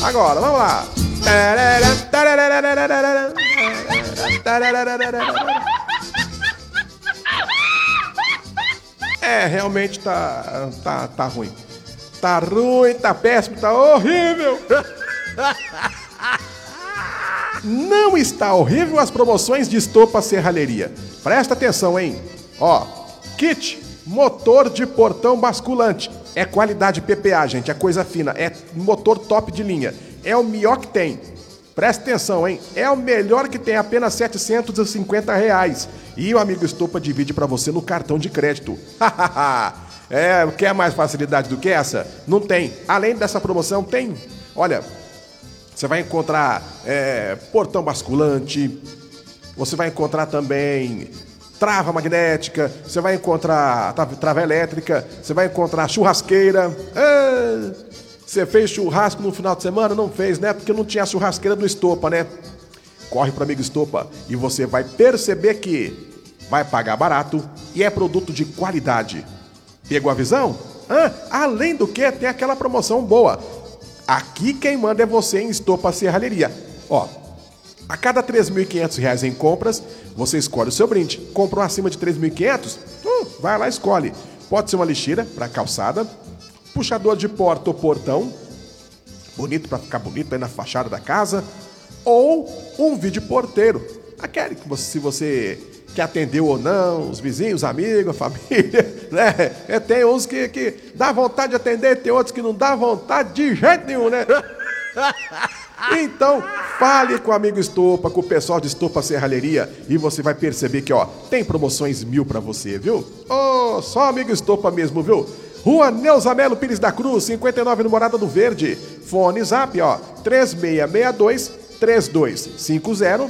Agora, vamos lá. É, realmente tá ruim. Tá ruim, tá péssimo, tá horrível. Não está horrível as promoções de estopa serralheria. Presta atenção, hein? Ó, kit motor de portão basculante. É qualidade PPA, gente, é coisa fina. É motor top de linha. É o melhor que tem. Presta atenção, hein? É o melhor que tem, apenas R$ 750. E o amigo Estopa divide pra você no cartão de crédito. Quer mais facilidade do que essa? Não tem. Além dessa promoção, tem. Olha, você vai encontrar portão basculante, você vai encontrar também trava magnética, você vai encontrar trava elétrica, você vai encontrar churrasqueira. Você fez churrasco no final de semana? Não fez, né? Porque não tinha churrasqueira no Estopa, né? Corre pro amigo Estopa e você vai perceber que vai pagar barato e é produto de qualidade. Pegou a visão? Além do que, tem aquela promoção boa. Aqui quem manda é você em Estopa Serralheria. Ó, a cada R$ 3.500 em compras, você escolhe o seu brinde. Comprou acima de R$ 3.500? Vai lá, escolhe. Pode ser uma lixeira para calçada, puxador de porta ou portão, bonito para ficar bonito aí na fachada da casa, ou um vídeo porteiro. Aquele que se você quer atender ou não, os vizinhos, amigos, a família, né? Tem uns que dá vontade de atender, tem outros que não dá vontade de jeito nenhum, né? Então, fale com o amigo Estopa, com o pessoal de Estopa Serralheria e você vai perceber que, ó, tem promoções 1000 pra você, viu? Só amigo Estopa mesmo, viu? Rua Neuza Melo Pires da Cruz, 59 no Morada do Verde. Fone Zap, ó, 3662-3250,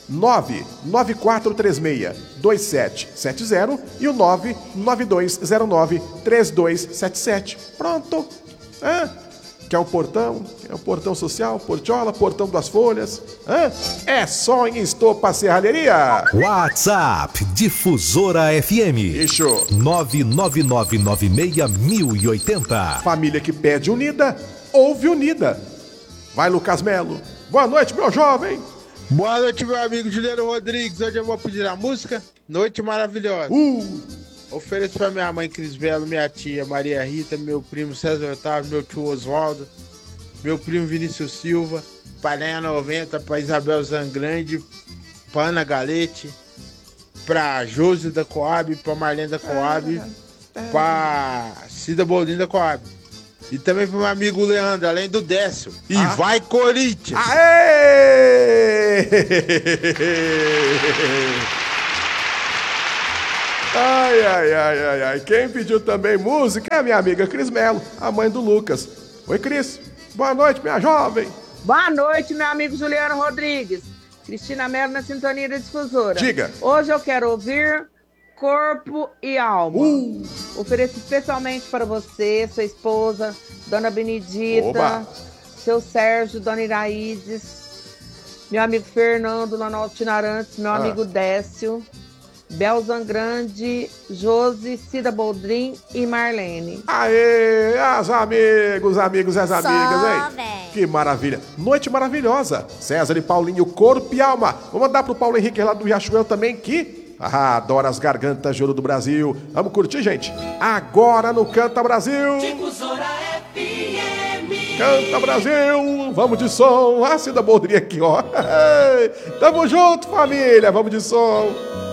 99436-2770 e o 99209-3277. Pronto. Quer um portão? É um portão social, portiola, portão das folhas. É só em Estopa Serralheria. WhatsApp Difusora FM. Isso. 99996-1080. Família que pede unida, ouve unida. Vai, Lucas Melo. Boa noite, meu jovem. Boa noite, meu amigo Juliano Rodrigues. Hoje eu vou pedir a música Noite Maravilhosa. Ofereço pra minha mãe Cris Belo, minha tia Maria Rita, meu primo César Otávio, meu tio Oswaldo, meu primo Vinícius Silva, pra Lenha 90, pra Isabel Zangrande, pra Ana Galete, pra Josi da Coab, pra Marlene da Coab, pra Cida Boldin da Coab. E também pro meu amigo Leandro, além do Décio. E vai, Corinthians! Aê! Ai. Quem pediu também música é a minha amiga Cris Melo, a mãe do Lucas. Oi, Cris. Boa noite, minha jovem. Boa noite, meu amigo Juliano Rodrigues. Cristina Melo na sintonia da Difusora. Diga. Hoje eu quero ouvir Corpo e Alma. Ofereço especialmente para você, sua esposa, Dona Benedita, seu Sérgio, Dona Iraides, meu amigo Fernando, Lanalto Tinarantes, meu amigo Décio, Bel Zangrande, Josi, Cida Boldrin e Marlene. Aê, as amigos e as amigas, hein? Que maravilha. Noite maravilhosa. César e Paulinho, Corpo e Alma. Vou mandar pro Paulo Henrique lá do Riachuelo também, que adora as gargantas de ouro do Brasil. Vamos curtir, gente? Agora no Canta Brasil. Difusora FM. Canta Brasil. Vamos de som. A Cida Boldrin aqui, ó. Tamo junto, família. Vamos de som.